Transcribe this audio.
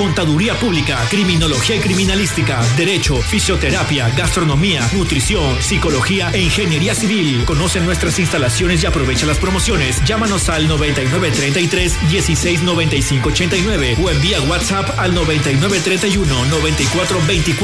contaduría pública, criminología y criminalística, derecho, fisioterapia, gastronomía, nutrición, psicología e ingeniería civil. Conoce nuestras instalaciones y aprovecha las promociones. Llámanos al 9933-169589 o envía WhatsApp al 9931-9424.